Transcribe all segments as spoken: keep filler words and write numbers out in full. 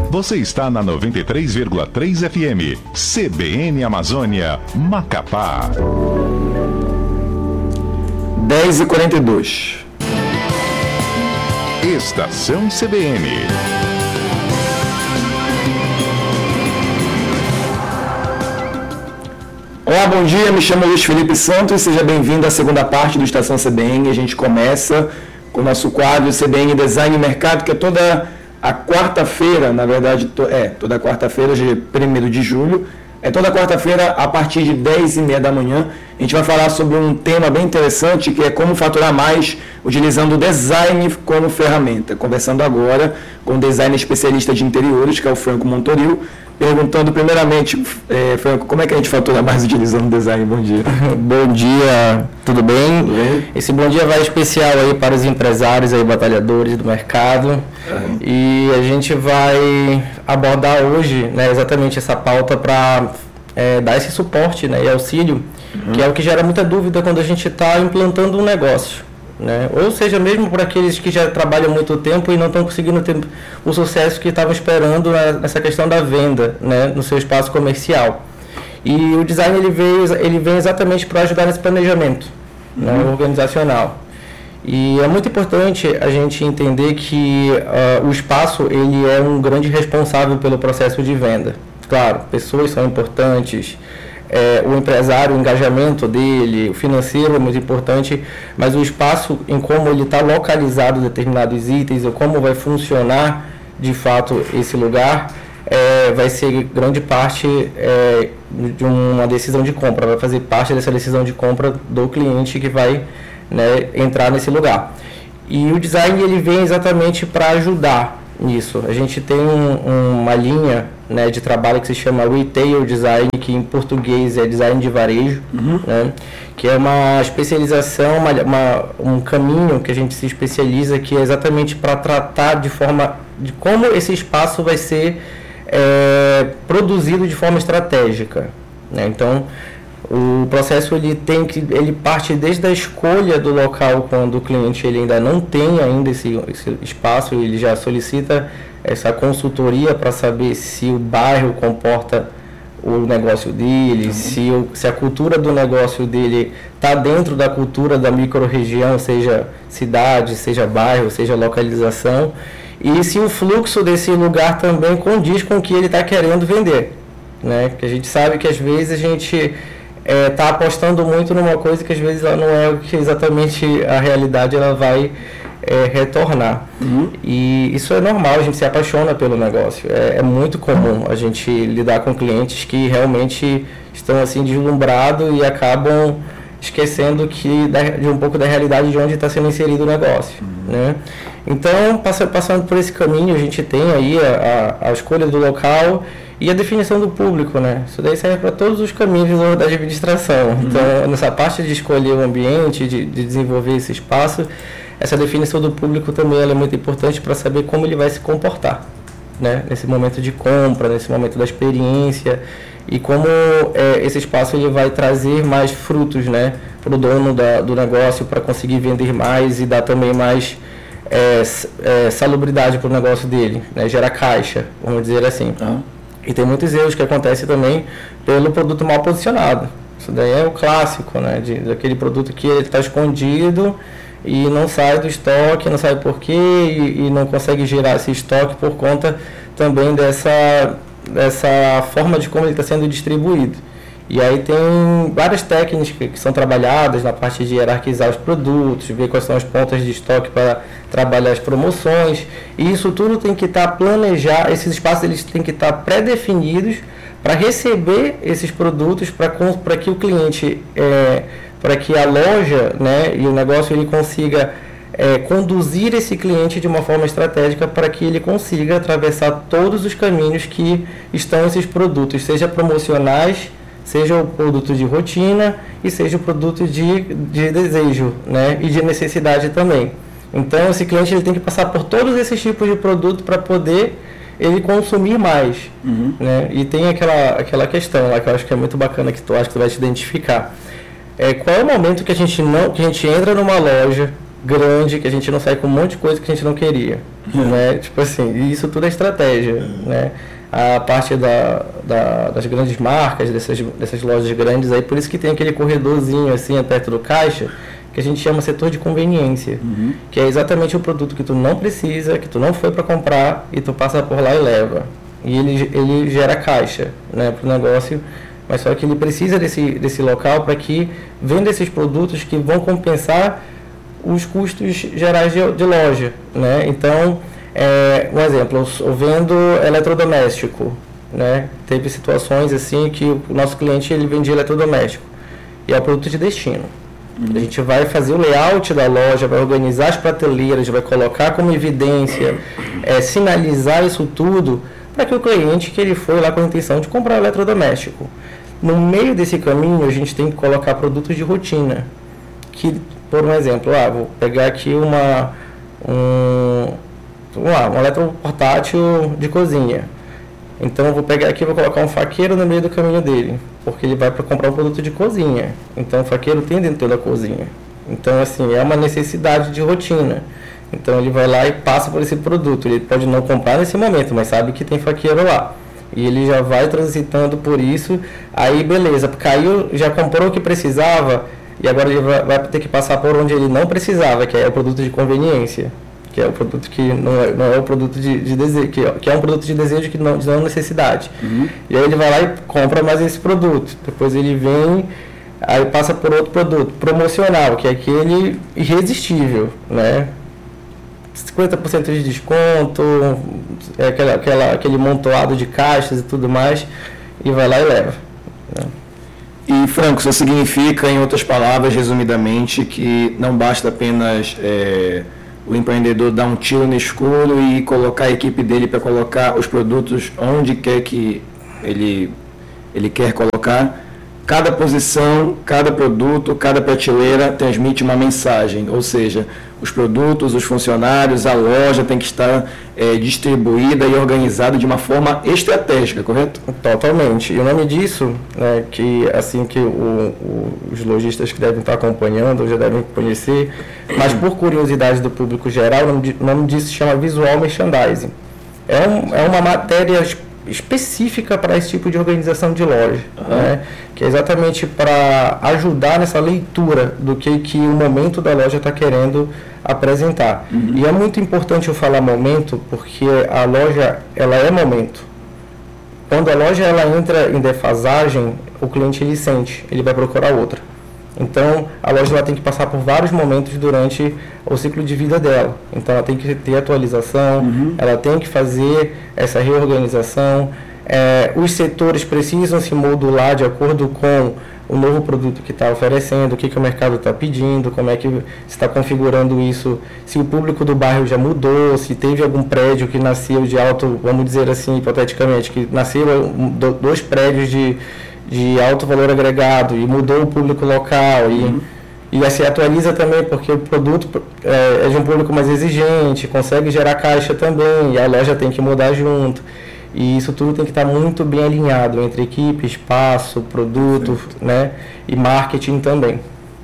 Você está na noventa e três vírgula três F M, C B N Amazônia, Macapá. dez e quarenta e dois. Estação C B N. Olá, bom dia, me chamo Luiz Felipe Santos, seja bem-vindo à segunda parte do Estação C B N. A gente começa com o nosso quadro C B N Design e Mercado, que é toda a quarta-feira, na verdade, to, é, toda quarta-feira, hoje é primeiro de julho, é toda quarta-feira a partir de dez e meia da manhã. A gente vai falar sobre um tema bem interessante, que é como faturar mais utilizando o design como ferramenta. Conversando agora com o designer especialista de interiores, que é o Franco Montoril, perguntando primeiramente, é, Franco, como é que a gente fatura mais utilizando o design? Bom dia. Bom dia, tudo bem? Tudo bem? Esse bom dia vai especial aí para os empresários aí, batalhadores do mercado. Uhum. E a gente vai abordar hoje, né, exatamente essa pauta para é, dar esse suporte, né, e auxílio, uhum. que é o que gera muita dúvida quando a gente está implantando um negócio. Né? Ou seja, mesmo por aqueles que já trabalham muito tempo e não estão conseguindo ter o sucesso que estavam esperando nessa questão da venda, né, no seu espaço comercial. E o design ele veio, ele vem exatamente para ajudar nesse planejamento, uhum. né, organizacional. E é muito importante a gente entender que uh, o espaço ele é um grande responsável pelo processo de venda. Claro, pessoas são importantes, É, o empresário, o engajamento dele, o financeiro é muito importante, mas o espaço em como ele está localizado determinados itens, ou como vai funcionar de fato esse lugar, é, vai ser grande parte é, de uma decisão de compra, vai fazer parte dessa decisão de compra do cliente que vai, né, entrar nesse lugar. E o design ele vem exatamente para ajudar nisso. A gente tem um, uma linha, né, de trabalho que se chama Retail Design, que em português é design de varejo, uhum. né, que é uma especialização, uma, uma, um caminho que a gente se especializa, que é exatamente para tratar de forma, de como esse espaço vai ser é, produzido de forma estratégica. Né? Então, o processo ele tem que ele parte desde a escolha do local, quando o cliente ele ainda não tem ainda esse, esse espaço, ele já solicita essa consultoria para saber se o bairro comporta o negócio dele, uhum. se, o, se a cultura do negócio dele está dentro da cultura da micro-região, seja cidade, seja bairro, seja localização, e se o fluxo desse lugar também condiz com o que ele está querendo vender. Né? Porque a gente sabe que às vezes a gente está é, apostando muito numa coisa que às vezes ela não é o que exatamente a realidade ela vai é, retornar. Uhum. E isso é normal, a gente se apaixona pelo negócio. É, é muito comum a gente lidar com clientes que realmente estão assim deslumbrados e acabam esquecendo que, de um pouco da realidade de onde está sendo inserido o negócio. Uhum. Né? Então, passando por esse caminho, a gente tem aí a, a, a escolha do local e a definição do público, né? Isso daí serve para todos os caminhos da administração. Uhum. Então, nessa parte de escolher o ambiente, de, de desenvolver esse espaço, essa definição do público também ela é muito importante para saber como ele vai se comportar, né? Nesse momento de compra, nesse momento da experiência, e como é, esse espaço ele vai trazer mais frutos, né, para o dono da, do negócio, para conseguir vender mais e dar também mais é, é, salubridade para o negócio dele, né? Gerar caixa, vamos dizer assim. Uhum. E tem muitos erros que acontecem também pelo produto mal posicionado. Isso daí é o clássico, né? De, daquele produto que ele está escondido e não sai do estoque, não sabe por quê, e, e não consegue gerar esse estoque por conta também dessa, dessa forma de como ele está sendo distribuído. E aí tem várias técnicas que são trabalhadas na parte de hierarquizar os produtos, ver quais são as pontas de estoque para trabalhar as promoções. E isso tudo tem que estar planejado, esses espaços eles têm que estar pré-definidos para receber esses produtos, para que o cliente, é, para que a loja, né, e o negócio ele consiga é, conduzir esse cliente de uma forma estratégica para que ele consiga atravessar todos os caminhos que estão esses produtos, seja promocionais, seja o produto de rotina e seja o produto de, de desejo, né, e de necessidade também. Então, esse cliente ele tem que passar por todos esses tipos de produto para poder ele consumir mais. Uhum. Né? E tem aquela, aquela questão lá que eu acho que é muito bacana, que tu acha que tu vai te identificar. É, qual é o momento que a gente, não, que a gente entra numa loja, grande, que a gente não sai com um monte de coisa que a gente não queria, né? Tipo assim, e isso tudo é estratégia, né? A parte da, da, das grandes marcas, dessas, dessas lojas grandes aí, por isso que tem aquele corredorzinho assim, perto do caixa, que a gente chama setor de conveniência, uhum. que é exatamente o produto que tu não precisa, que tu não foi para comprar e tu passa por lá e leva. E ele, ele gera caixa, né, para o negócio, mas só que ele precisa desse, desse local para que venda esses produtos que vão compensar os custos gerais de, de loja, né? Então, é, um exemplo, eu vendo eletrodoméstico, né? Teve situações assim que o nosso cliente ele vendia eletrodoméstico e é o produto de destino. Uhum. A gente vai fazer o layout da loja, vai organizar as prateleiras, vai colocar como evidência, é, sinalizar isso tudo para que o cliente que ele foi lá com a intenção de comprar eletrodoméstico. No meio desse caminho, a gente tem que colocar produtos de rotina. Que, por um exemplo, ah, vou pegar aqui uma, um, uma, um eletroportátil de cozinha. Então, eu vou pegar aqui e vou colocar um faqueiro no meio do caminho dele, porque ele vai para comprar um produto de cozinha. Então, o faqueiro tem dentro da cozinha. Então, assim, é uma necessidade de rotina. Então ele vai lá e passa por esse produto. Ele pode não comprar nesse momento, mas sabe que tem faqueiro lá. E ele já vai transitando por isso. Aí beleza, caiu, já comprou o que precisava e agora ele vai, vai ter que passar por onde ele não precisava, que é o produto de conveniência. Que é o produto que não é, não é o produto de, de desejo, que é, que é um produto de desejo que não, de não necessidade. Uhum. E aí ele vai lá e compra mais esse produto. Depois ele vem, aí passa por outro produto promocional, que é aquele irresistível, né? cinquenta por cento de desconto, é aquela, aquela, aquele montoado de caixas e tudo mais, e vai lá e leva. Né? E, Franco, isso significa, em outras palavras, resumidamente, que não basta apenas é, o empreendedor dar um tiro no escuro e colocar a equipe dele para colocar os produtos onde quer que ele, ele quer colocar. Cada posição, cada produto, cada prateleira transmite uma mensagem, ou seja, os produtos, os funcionários, a loja tem que estar é, distribuída e organizada de uma forma estratégica, correto? Totalmente. E o nome disso, né, que assim que o, o, os lojistas que devem estar acompanhando já devem conhecer, mas por curiosidade do público geral, o nome, o nome disso se chama Visual Merchandising. É, um, é uma matéria específica para esse tipo de organização de loja, uhum. né? Que é exatamente para ajudar nessa leitura do que, que o momento da loja está querendo apresentar. Uhum. E é muito importante eu falar momento, porque a loja ela é momento. Quando a loja ela entra em defasagem, o cliente ele sente, ele vai procurar outra. Então, a loja ela tem que passar por vários momentos durante o ciclo de vida dela. Então, ela tem que ter atualização, uhum. ela tem que fazer essa reorganização. É, os setores precisam se modular de acordo com o novo produto que está oferecendo, o que, que o mercado está pedindo, como é que está configurando isso, se o público do bairro já mudou, se teve algum prédio que nasceu de alto, vamos dizer assim, hipoteticamente, que nasceram dois prédios de... de alto valor agregado e mudou o público local e, uhum. e se atualiza também porque o produto é, é de um público mais exigente, consegue gerar caixa também e a loja tem que mudar junto e isso tudo tem que estar muito bem alinhado entre equipe, espaço, produto, né, e marketing também.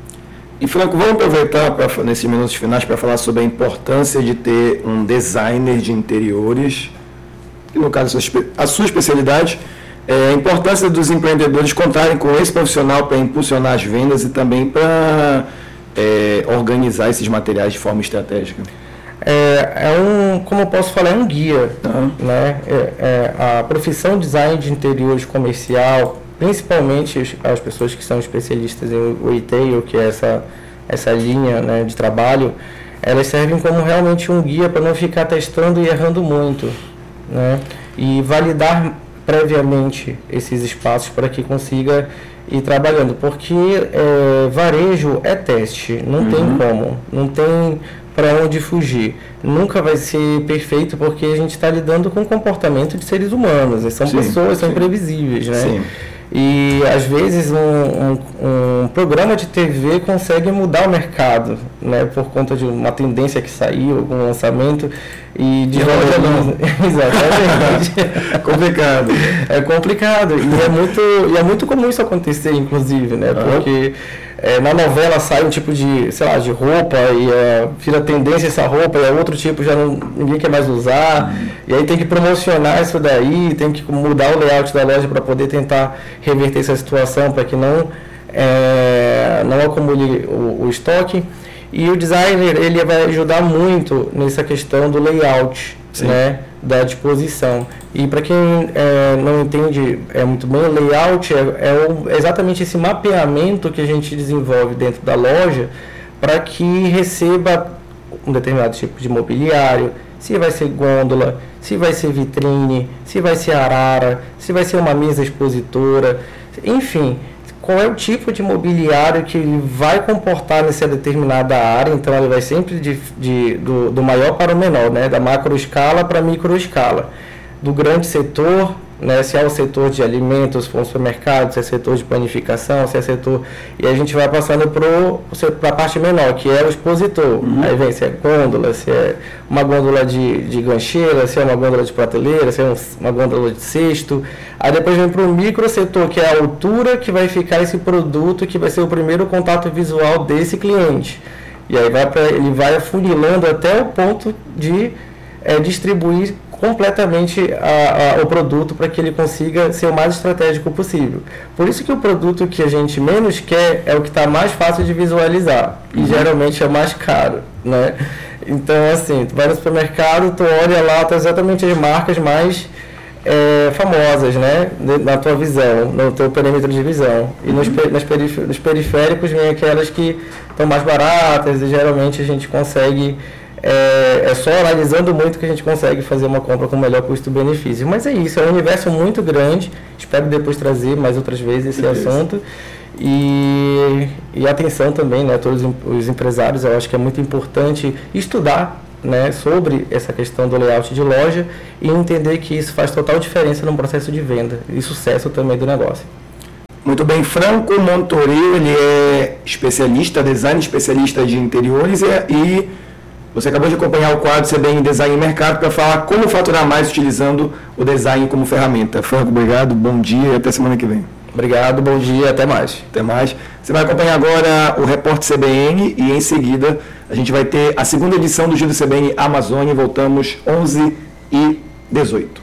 E Franco, vamos aproveitar pra, nesses minutos finais para falar sobre a importância de ter um designer de interiores, que no caso a sua especialidade. É, a importância dos empreendedores contarem com esse profissional para impulsionar as vendas e também para é, organizar esses materiais de forma estratégica. É, é um, como eu posso falar, é um guia. Uhum. Né? É, é, a profissão design de interiores comercial, principalmente as, as pessoas que são especialistas em retail, que é essa, essa linha, né, de trabalho, elas servem como realmente um guia para não ficar testando e errando muito, né? E validar previamente esses espaços para que consiga ir trabalhando, porque é, varejo é teste, não uhum. tem como, não tem para onde fugir, nunca vai ser perfeito porque a gente está lidando com o comportamento de seres humanos, são sim, pessoas, sim. são imprevisíveis, né? Sim. E às vezes um, um, um programa de T V consegue mudar o mercado, né, por conta de uma tendência que saiu, algum lançamento e de não. Exatamente. É complicado. É complicado e é muito e é muito comum isso acontecer, inclusive, né, uhum. porque é, na novela sai um tipo de, sei lá, de roupa e é, vira tendência essa roupa e é outro tipo, já não, ninguém quer mais usar. Uhum. E aí tem que promocionar isso daí, tem que mudar o layout da loja para poder tentar reverter essa situação, para que não, é, não acumule o, o estoque. E o designer, ele vai ajudar muito nessa questão do layout, né, da disposição. E para quem é, não entende é, muito bem, o layout é, é, o, é exatamente esse mapeamento que a gente desenvolve dentro da loja para que receba um determinado tipo de mobiliário, se vai ser gôndola, se vai ser vitrine, se vai ser arara, se vai ser uma mesa expositora, enfim, qual é o tipo de mobiliário que ele vai comportar nessa determinada área. Então ele vai sempre de, de, do, do maior para o menor, né? Da macro escala para a micro escala, do grande setor, né, se é o setor de alimentos, se for um supermercado, se é setor de panificação, se é setor... E a gente vai passando para a parte menor, que é o expositor. Uhum. Aí vem se é gôndola, se é uma gôndola de, de gancheira, se é uma gôndola de prateleira, se é um, uma gôndola de cesto. Aí depois vem para o micro setor, que é a altura que vai ficar esse produto, que vai ser o primeiro contato visual desse cliente. E aí vai pra, ele vai afunilando até o ponto de é, distribuir completamente a, a, o produto para que ele consiga ser o mais estratégico possível. Por isso que o produto que a gente menos quer é o que está mais fácil de visualizar e uhum. geralmente é mais caro, né? Então, assim, tu vai no supermercado, tu olha lá, tá exatamente as marcas mais é, famosas, né? Na tua visão, no teu perímetro de visão. E uhum. nos, nas perif nos periféricos vem aquelas que estão mais baratas e geralmente a gente consegue... É, é só analisando muito que a gente consegue fazer uma compra com melhor custo-benefício. Mas é isso, é um universo muito grande. Espero depois trazer mais outras vezes esse assunto. E, e atenção também, né, a todos os empresários. Eu acho que é muito importante estudar, né, sobre essa questão do layout de loja e entender que isso faz total diferença no processo de venda e sucesso também do negócio. Muito bem, Franco Montoril, ele é especialista, design especialista de interiores e... e você acabou de acompanhar o quadro C B N Design e Mercado para falar como faturar mais utilizando o design como ferramenta. Franco, obrigado, bom dia e até semana que vem. Obrigado, bom dia, até mais. Até mais. Você vai acompanhar agora o Repórter C B N e em seguida a gente vai ter a segunda edição do Giro C B N Amazônia e voltamos onze e dezoito.